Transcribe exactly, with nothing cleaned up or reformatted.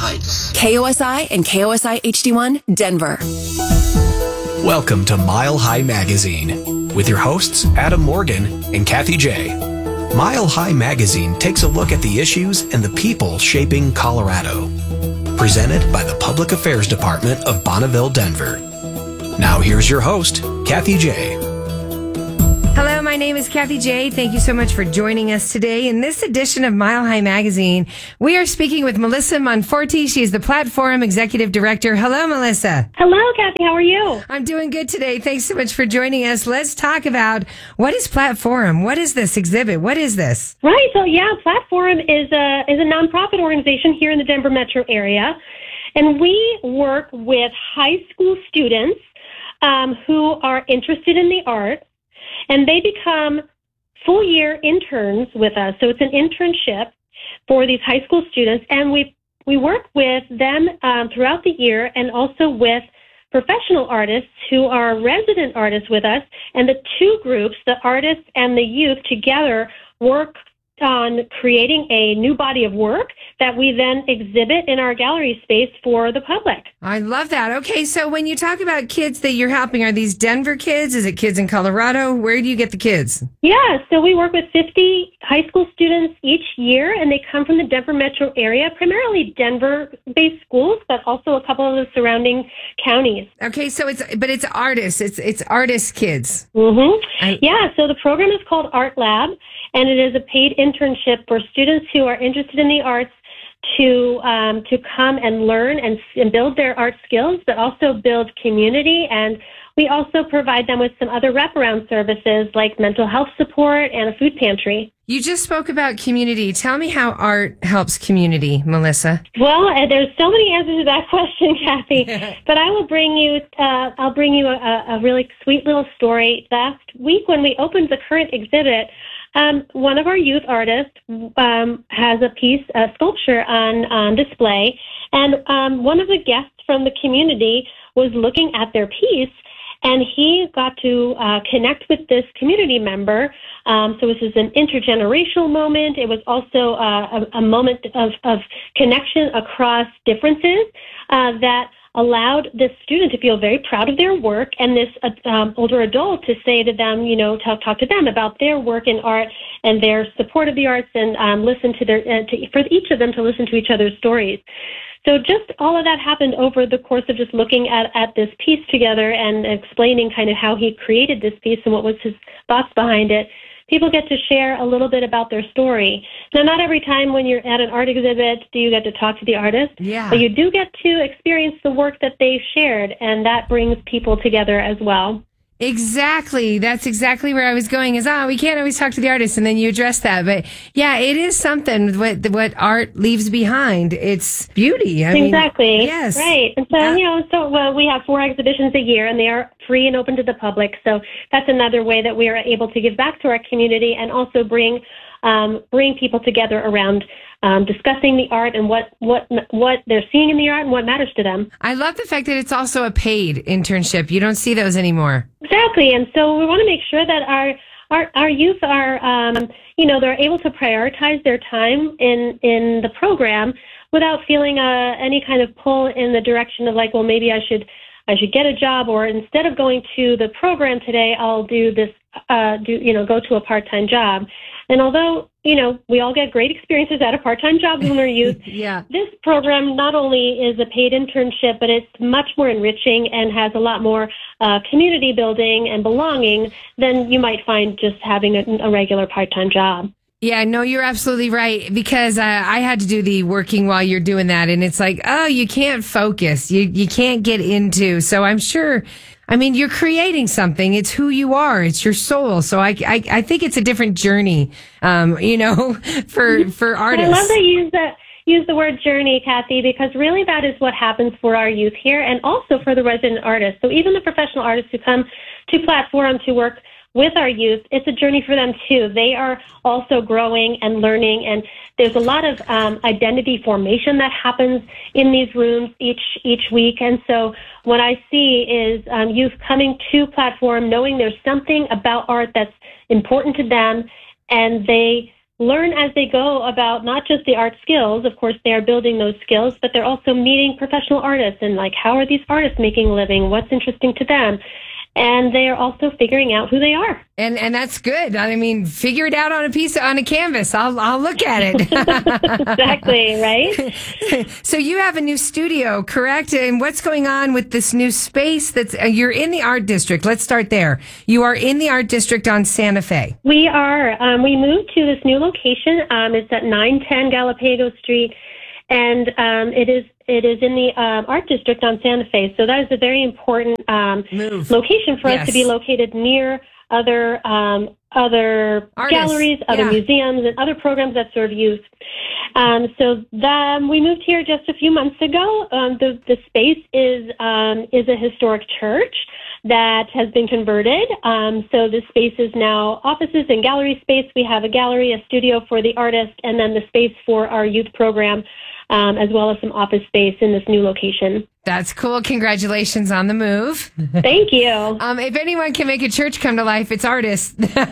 Heights. K O S I and K O S I H D one, Denver. Welcome to Mile High Magazine with your hosts, Adam Morgan and Kathy J. Mile High Magazine takes a look at the issues and the people shaping Colorado. Presented by the Public Affairs Department of Bonneville, Denver. Now here's your host, Kathy J. Hello, my name is Kathy J. Thank you so much for joining us today. In this edition of Mile High Magazine, we are speaking with Melissa Monforti. She is the Platform Executive Director. Hello, Melissa. Hello, Kathy. How are you? I'm doing good today. Thanks so much for joining us. Let's talk about what is Platform? What is this exhibit? What is this? Right. So, yeah, Platform is a, is a nonprofit organization here in the Denver metro area. And we work with high school students um, who are interested in the arts. And they become full-year interns with us. So it's an internship for these high school students. And we we work with them um, throughout the year and also with professional artists who are resident artists with us. And the two groups, the artists and the youth, together work on creating a new body of work that we then exhibit in our gallery space for the public. I love that. Okay, so when you talk about kids that you're helping, are these Denver kids? Is it kids in Colorado? Where do you get the kids? Yeah, so we work with fifty high school students each year, and they come from the Denver metro area, primarily Denver-based schools, but also a couple of the surrounding counties. Okay, so it's but it's artists. It's it's artist kids. Mm-hmm. I, yeah, so the program is called Art Lab, and it is a paid internship for students who are interested in the arts to um, to come and learn and, and build their art skills, but also build community. And we also provide them with some other wraparound services like mental health support and a food pantry. You just spoke about community. Tell me how art helps community, Melissa. Well, uh, there's so many answers to that question, Kathy. But I will bring you, uh, I'll bring you a, a really sweet little story. Last week, when we opened the current exhibit, um, one of our youth artists um, has a piece, a sculpture on, on display, and um, one of the guests from the community was looking at their piece. And he got to uh, connect with this community member. Um, so this is an intergenerational moment. It was also uh, a, a moment of, of connection across differences uh, that allowed this student to feel very proud of their work, and this uh, um, older adult to say to them, you know, talk, talk to them about their work in art and their support of the arts, and um, listen to their, uh, to, for each of them to listen to each other's stories. So just all of that happened over the course of just looking at, at this piece together and explaining kind of how he created this piece and what was his thoughts behind it. People get to share a little bit about their story. Now, not every time when you're at an art exhibit do you get to talk to the artist, yeah. but you do get to experience the work that they've shared, and that brings people together as well. Exactly. That's exactly where I was going is, oh, we can't always talk to the artist, and then you address that. But yeah, it is something what what art leaves behind. It's beauty. I exactly. mean, yes. Right. And so, yeah. you know, so well, we have four exhibitions a year, and they are free and open to the public. So that's another way that we are able to give back to our community and also bring um, bring people together around Um, discussing the art and what, what what they're seeing in the art and what matters to them. I love the fact that it's also a paid internship. You don't see those anymore. Exactly, and so we want to make sure that our our, our youth are, um, you know, they're able to prioritize their time in in the program without feeling uh, any kind of pull in the direction of like, well, maybe I should I should get a job, or instead of going to the program today, I'll do this, uh, do you know, go to a part-time job. And although, you know, we all get great experiences at a part-time job when we're youth, yeah. This program not only is a paid internship, but it's much more enriching and has a lot more uh, community building and belonging than you might find just having a, a regular part-time job. Yeah, no, you're absolutely right, because uh, I had to do the working while you're doing that, and it's like, oh, you can't focus. You you can't get into. So I'm sure, I mean, you're creating something. It's who you are. It's your soul. So I, I, I think it's a different journey, um, you know, for, for artists. I love that you use that. Use the word journey, Kathy, because really that is what happens for our youth here and also for the resident artists. So even the professional artists who come to Platform to work with our youth, it's a journey for them too. They are also growing and learning, and there's a lot of um, identity formation that happens in these rooms each each week. And so what I see is um, youth coming to Platform knowing there's something about art that's important to them, and they learn as they go about not just the art skills. Of course, they are building those skills, but they're also meeting professional artists and like, how are these artists making a living? What's interesting to them? And they are also figuring out who they are. And and that's good. I mean, figure it out on a piece on a canvas. I'll I'll look at it. Exactly, right? So you have a new studio, correct? And what's going on with this new space? That's uh, you're in the art district. Let's start there. You are in the art district on Santa Fe. We are. Um, we moved to this new location. Um, it's at nine ten Galapagos Street, and um, it is it is in the um, art district on Santa Fe. So that is a very important um, Move. location for Yes. us to be located near other um, other Artists. galleries, other Yeah. museums, and other programs that serve youth. Um, so the, we moved here just a few months ago. Um, the, the space is um, is a historic church that has been converted. Um, so the space is now offices and gallery space. We have a gallery, a studio for the artist, and then the space for our youth program, um, as well as some office space in this new location. That's cool. Congratulations on the move. Thank you. Um, if anyone can make a church come to life, it's artists.